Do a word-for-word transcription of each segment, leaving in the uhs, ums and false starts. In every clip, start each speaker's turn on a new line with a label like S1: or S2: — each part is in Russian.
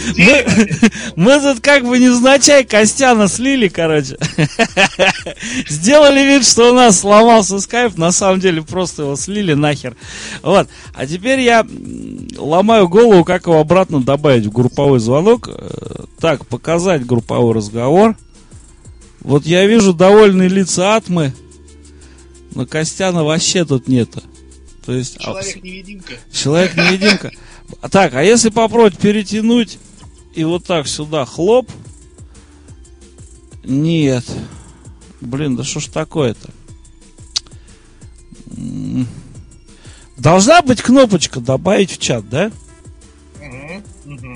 S1: Мы, мы тут как бы невзначай Костяна слили, короче. Сделали вид, что у нас сломался скайп, на самом деле просто его слили нахер. Вот. А теперь я ломаю голову, как его обратно добавить в групповой звонок. Так, показать групповой разговор. Вот я вижу довольные лица Атмы, но Костяна вообще тут нету. То есть,
S2: Человек-невидимка.
S1: Человек-невидимка. Так, а если попробовать перетянуть и вот так сюда хлоп? Нет. Блин, да что ж такое-то? Должна быть кнопочка добавить в чат, да?
S2: Угу, угу.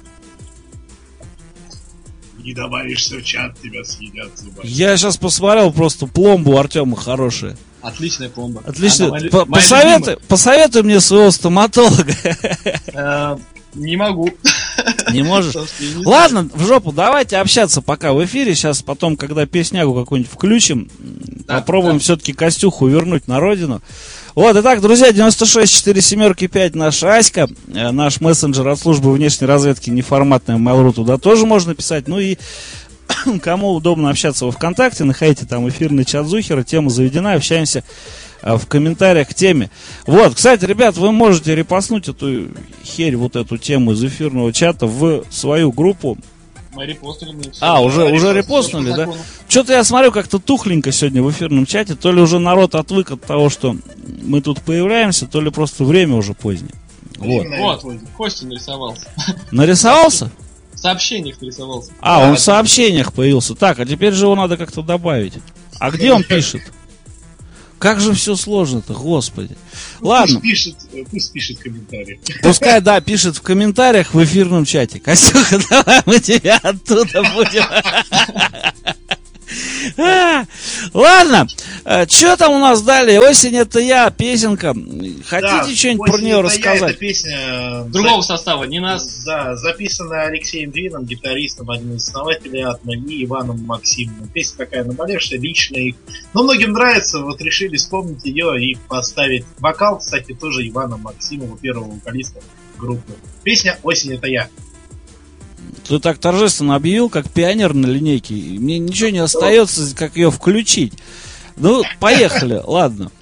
S2: Не добавишься в чат, тебя съедят зубы.
S1: Я сейчас посмотрел, просто пломба у Артема хорошая.
S3: Отличная пломба.
S1: Отлично.
S3: Она
S1: По-
S3: моя
S1: посоветуй, посоветуй мне своего стоматолога.
S3: Э, Не могу.
S1: Не можешь?
S3: Собственно, не
S1: Ладно, в жопу, давайте общаться пока в эфире. Сейчас потом, когда песнягу какую-нибудь включим,
S3: Да,
S1: попробуем
S3: да.
S1: все-таки Костюху вернуть на родину. Вот, итак, друзья, девяносто шесть четыре семерки пять наша Аська, э, наш мессенджер от службы внешней разведки неформатная Mail.ru, туда тоже можно писать. Ну и кому удобно общаться во ВКонтакте, находите там эфирный чат Зухера, тема заведена, общаемся э, в комментариях к теме. Вот, кстати, ребят, вы можете репостнуть эту херь, вот эту тему из эфирного чата в свою группу.
S3: Мы репостили, мы всё.
S1: А, уже,
S3: Да,
S1: уже
S3: репостили,
S1: репостнули,
S3: по
S1: да?
S3: закону.
S1: Что-то я смотрю, как-то тухленько сегодня в эфирном чате. То ли уже народ отвык от того, что мы тут появляемся, то ли просто время уже позднее. Вот.
S3: Вот, Костя нарисовался.
S1: Нарисовался?
S3: В сообщениях нарисовался.
S1: А, он в сообщениях появился. Так, а теперь же его надо как-то добавить. А где он пишет? Как же все сложно-то, господи. Ладно.
S2: Пусть пишет, э, пусть пишет комментарий.
S1: Пускай, да, пишет в комментариях в эфирном чате. Костюха, давай мы тебя оттуда будем. А, ладно, что там у нас далее? Осень это я, песенка. Хотите
S2: Да,
S1: что-нибудь про
S2: «Осень
S1: нее
S2: это я»
S1: рассказать?
S2: Это песня э,
S3: Другого состава, не нас.
S2: Да, записанная Алексеем Двином, гитаристом, одним из основателей Атмы, и Иваном Максимовым. Песня такая наболевшая, личная. Но многим нравится, вот решили вспомнить ее и поставить вокал, кстати, тоже Ивана Максимова, первого вокалиста группы. Песня «Осень это я».
S1: Ты так торжественно объявил, как пионер на линейке. И мне ничего не остается, как ее включить. Ну, поехали, ладно.